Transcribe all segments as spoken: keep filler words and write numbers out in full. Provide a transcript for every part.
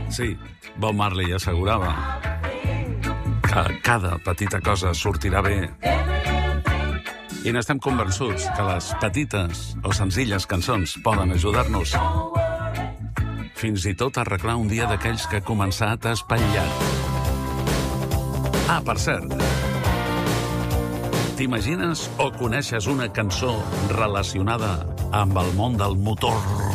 Sí, Bob Marley assegurava que cada petita cosa sortirà bé. I n'estem convençuts que les petites o senzilles cançons poden ajudar-nos fins i tot a arreglar un dia d'aquells que ha començat espatllat. Ah, per cert, t'imagines o coneixes una cançó relacionada amb el món del motor?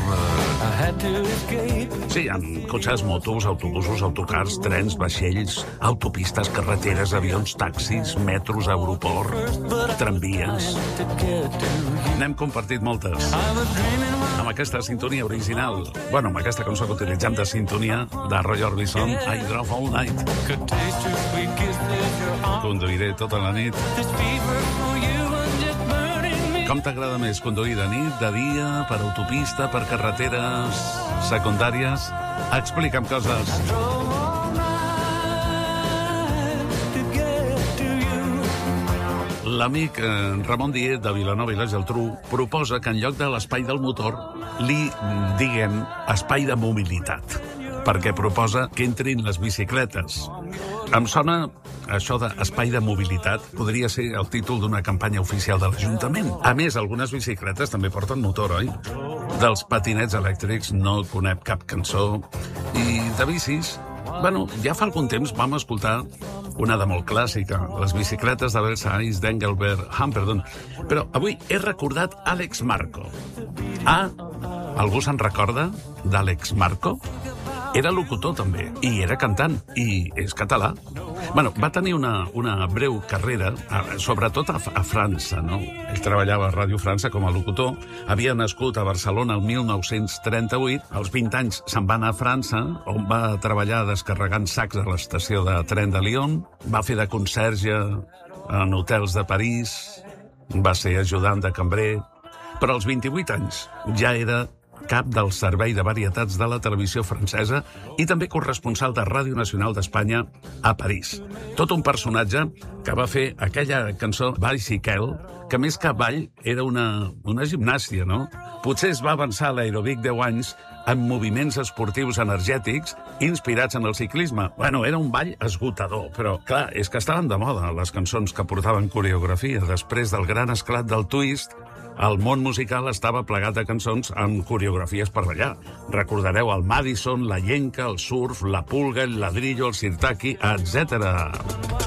Sí, amb cotxes, motos, autobusos, autocars, trens, vaixells, autopistes, carreteres, avions, taxis, metros, aeroport, tramvies. N'hem compartit moltes. Amb aquesta sintonia original, bueno, amb aquesta cançó que utilitzem de sintonia de Roy Orbison, I Drove All Night. Conduiré tota la nit. Com t'agrada més conduir de nit, de dia, per autopista, per carreteres secundàries? Explica'm coses. L'amic Ramon Diet, de Vilanova i la Geltrú, proposa que en lloc de l'espai del motor li diguem espai de mobilitat, perquè proposa que entrin les bicicletes. Em sona això d'espai de mobilitat, podria ser el títol d'una campanya oficial de l'Ajuntament. A més, algunes bicicletes també porten motor, oi? Dels patinets elèctrics no conec cap cançó. I de bicis, bueno, ja fa algun temps vam escoltar una de molt clàssica, les bicicletes de Versailles d'Engelbert Humperdinck. Però avui he recordat Àlex Marco. Ah, algú se'n recorda d'Àlex Marco? Era locutor, també, i era cantant, i és català. Bueno, va tenir una, una breu carrera, sobretot a, a França, no? Ell treballava a Ràdio França com a locutor, havia nascut a Barcelona el mil nou-cents trenta-vuit, als vint anys se'n va anar a França, on va treballar descarregant sacs a l'estació de tren de Lyon, va fer de conserge en hotels de París, va ser ajudant de cambrer, però als vint-i-vuit anys ja era cap del servei de varietats de la televisió francesa i també corresponsal de Ràdio Nacional d'Espanya a París. Tot un personatge que va fer aquella cançó Bicycle, que més que ball era una, una gimnàstia, no? Potser es va avançar l'aeròbic deu anys amb moviments esportius energètics inspirats en el ciclisme. Bueno, era un ball esgotador, però, clar, és que estaven de moda les cançons que portaven coreografia. Després del gran esclat del twist, el món musical estava plegat de cançons amb coreografies per ballar. Recordareu el Madison, la llenca, el surf, la pulga, el ladrillo, el sirtaki, etcètera.